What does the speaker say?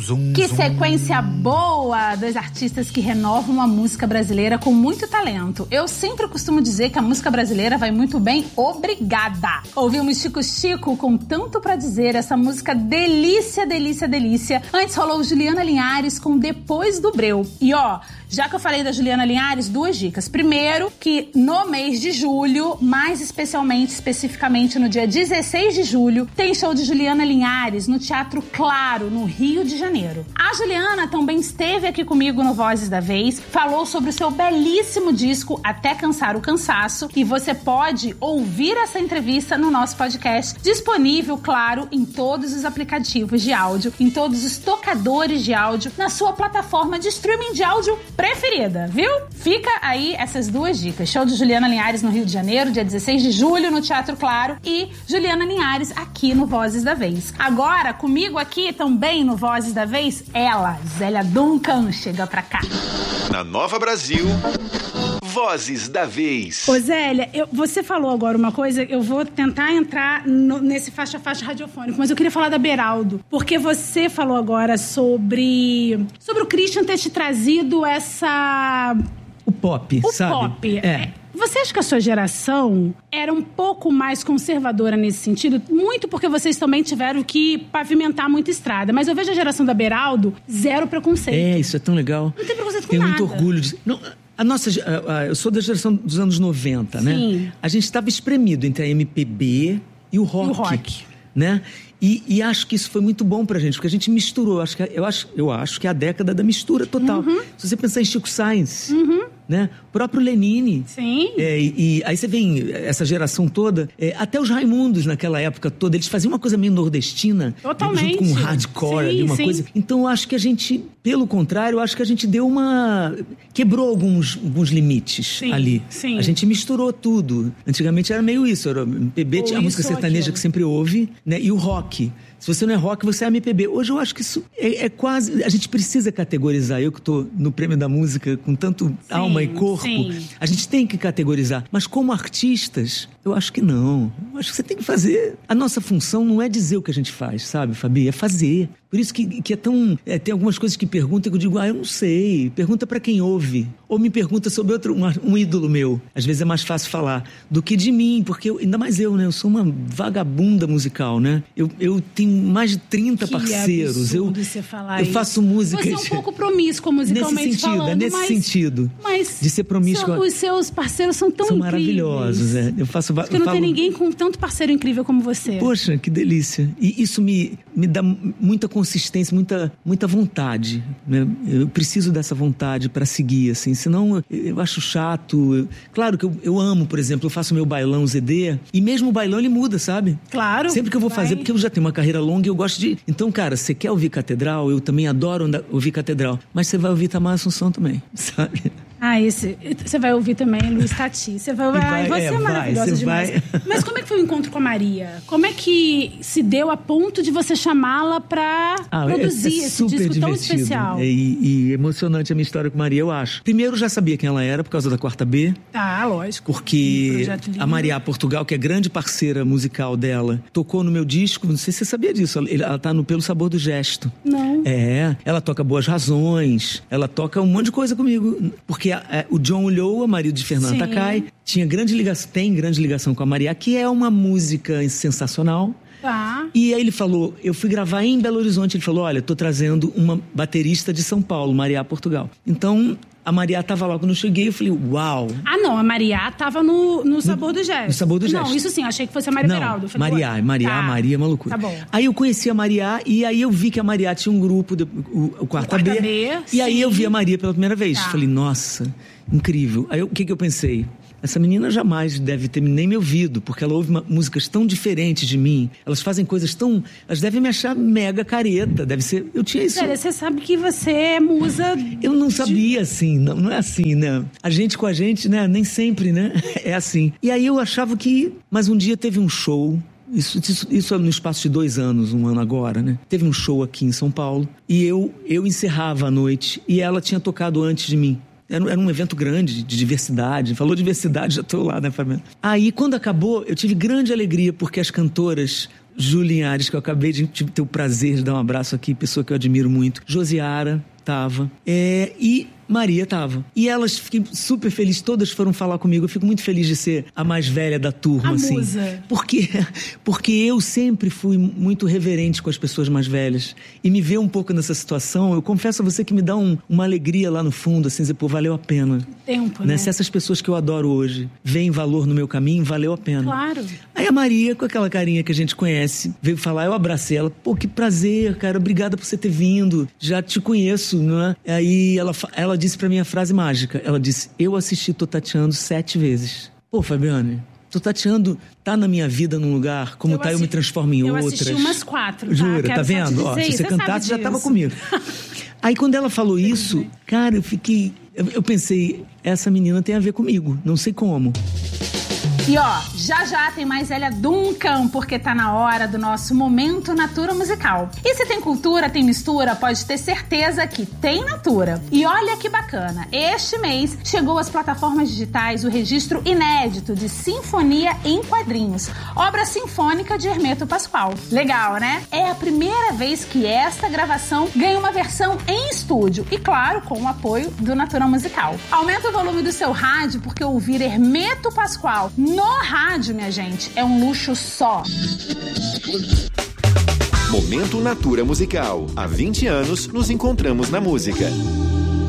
Que sequência boa! Dois artistas que renovam a música brasileira com muito talento. Eu sempre costumo dizer que a música brasileira vai muito bem, obrigada! Ouvimos Chico Chico com Tanto Pra Dizer, essa música delícia, delícia, delícia. Antes rolou Juliana Linhares com Depois do Breu. E ó, já que eu falei da Juliana Linhares, duas dicas. Primeiro, que no mês de julho, mais especificamente no dia 16 de julho, tem show de Juliana Linhares no Teatro Claro, no Rio de Janeiro. A Juliana também esteve aqui comigo no Vozes da Vez, falou sobre o seu belíssimo disco Até Cansar o Cansaço, e você pode ouvir essa entrevista no nosso podcast, disponível, claro, em todos os aplicativos de áudio, em todos os tocadores de áudio, na sua plataforma de streaming de áudio preferida, viu? Fica aí essas duas dicas. Show de Juliana Linhares no Rio de Janeiro, dia 16 de julho, no Teatro Claro, e Juliana Linhares aqui no Vozes da Vez. Agora, comigo aqui também no Vozes da Vez, ela, Zélia Duncan, chega pra cá. Na Nova Brasil, Vozes da Vez. Ô Zélia, você falou agora uma coisa, eu vou tentar entrar nesse faixa-faixa radiofônico, mas eu queria falar da Beraldo, porque você falou agora sobre o Christian ter te trazido o pop, sabe? O pop. Você acha que a sua geração era um pouco mais conservadora nesse sentido? Muito porque vocês também tiveram que pavimentar muita estrada. Mas eu vejo a geração da Beraldo, zero preconceito. Isso é tão legal. Não tem preconceito com Tenho nada. muito orgulho de... Não, eu sou da geração dos anos 90, né? Sim. A gente estava espremido entre a MPB e o rock. Né? E acho que isso foi muito bom pra gente, porque a gente misturou. Eu acho que é a década da mistura total. Uhum. Se você pensar em Chico Sainz, né? O próprio Lenine. Sim. E aí você vê essa geração toda, até os Raimundos naquela época toda, eles faziam uma coisa meio nordestina. Totalmente. Junto com um hardcore ali, uma coisa. Então eu acho que a gente, pelo contrário, eu acho que a gente deu quebrou alguns limites ali. Sim. A gente misturou tudo. Antigamente era meio isso, era MPB, tinha a música sertaneja que sempre ouve, né? E o rock. Se você não é rock, você é MPB. Hoje eu acho que isso é quase... A gente precisa categorizar. Eu que estou no Prêmio da Música com tanto alma e corpo, a gente tem que categorizar. Mas como artistas, eu acho que não. Eu acho que você tem que fazer... A nossa função não é dizer o que a gente faz, sabe, Fabi? É fazer. Por isso que é tão... tem algumas coisas que perguntam que eu digo, eu não sei. Pergunta pra quem ouve. Ou me pergunta sobre um ídolo meu. Às vezes é mais fácil falar do que de mim, porque ainda mais eu, né? Eu sou uma vagabunda musical, né? Eu tenho mais de 30 parceiros. Eu faço música. Você é um pouco promíscuo musicalmente falando. Nesse sentido. Mas de ser promíscuo. Os seus parceiros são tão incríveis. Maravilhosos, Eu faço... Porque não tem ninguém com tanto parceiro incrível como você. Poxa, que delícia. E isso me dá muita consistência, muita vontade, né? Eu preciso dessa vontade para seguir, assim. Senão eu acho chato. Claro que eu amo, por exemplo, eu faço meu bailão ZD e mesmo o bailão ele muda, sabe? Claro. Sempre que eu vou fazer, porque eu já tenho uma carreira longa e eu gosto de... Então, cara, você quer ouvir Catedral? Eu também adoro ouvir Catedral. Mas você vai ouvir Tamar Assunção também, sabe? Você vai ouvir também Luiz Tati. Você vai você é maravilhosa demais. Mas como é que foi o encontro com a Maria? Como é que se deu a ponto de você chamá-la pra produzir esse disco divertido. Tão especial? E emocionante a minha história com a Maria, eu acho. Primeiro, eu já sabia quem ela era por causa da Quarta B. Lógico. Porque a Maria Portugal, que é grande parceira musical dela, tocou no meu disco, não sei se você sabia disso, ela tá no Pelo Sabor do Gesto. Não. Ela toca Boas Razões, ela toca um monte de coisa comigo, porque o John Ulloa, marido de Fernanda Takai, tem grande ligação com a Maria, que é uma música sensacional. E aí ele falou, eu fui gravar em Belo Horizonte, ele falou, olha, tô trazendo uma baterista de São Paulo, Maria Portugal. Então, a Maria tava lá quando eu cheguei, eu falei, uau. Não, a Maria tava no Sabor do Gesto. No Sabor do Gesto. Não, isso sim, eu achei que fosse a Maria Beraldo. Maria é uma loucura. Tá bom. Aí eu conheci a Maria e aí eu vi que a Maria tinha um grupo, o Quarta B. E aí eu vi a Maria pela primeira vez. Falei, nossa, incrível. Aí o que eu pensei? Essa menina jamais deve ter nem me ouvido, porque ela ouve músicas tão diferentes de mim. Elas fazem coisas tão... Elas devem me achar mega careta. Deve ser... Eu tinha isso... Sério, você sabe que você é musa... Eu não sabia assim, não é assim, né? A gente com a gente, né? Nem sempre, né? É assim. E aí eu achava que... Mas um dia teve um show... Isso é no espaço de 2 anos, 1 ano agora, né? Teve um show aqui em São Paulo e eu encerrava a noite e ela tinha tocado antes de mim. Era um evento grande, de diversidade. Falou diversidade, já estou lá, né, Fabiana? Aí, quando acabou, eu tive grande alegria, porque as cantoras Ju Linhares, que eu acabei de ter o prazer de dar um abraço aqui, pessoa que eu admiro muito. Josiara tava. E Maria tava. E elas, fiquei super feliz, todas foram falar comigo. Eu fico muito feliz de ser a mais velha da turma, assim. Musa. Porque eu sempre fui muito reverente com as pessoas mais velhas. E me ver um pouco nessa situação, eu confesso a você que me dá uma alegria lá no fundo, assim, dizer, pô, valeu a pena. Tempo, né? Se essas pessoas que eu adoro hoje veem valor no meu caminho, valeu a pena. Claro. Aí a Maria, com aquela carinha que a gente conhece, veio falar, eu abracei ela. Pô, que prazer, cara, obrigada por você ter vindo. Já te conheço, não é? Aí ela disse pra mim a frase mágica. Ela disse, eu assisti Tô Tateando 7 vezes. Pô, Fabiane, Tô Tateando tá na minha vida num lugar, como eu me transformo em outras. Eu assisti umas 4, tá? Jura, tá vendo? Se você cantasse, já tava comigo. Aí quando ela falou isso, cara, eu pensei, essa menina tem a ver comigo, não sei como. E ó, já tem mais Zélia Duncan, porque tá na hora do nosso Momento Natura Musical. E se tem cultura, tem mistura, pode ter certeza que tem Natura. E olha que bacana, este mês chegou às plataformas digitais o registro inédito de Sinfonia em Quadrinhos, obra sinfônica de Hermeto Pascoal. Legal, né? É a primeira vez que esta gravação ganha uma versão em estúdio e, claro, com o apoio do Natura Musical. Aumenta o volume do seu rádio, porque ouvir Hermeto Pascoal no rádio, minha gente, é um luxo só. Momento Natura Musical. Há 20 anos nos encontramos na música.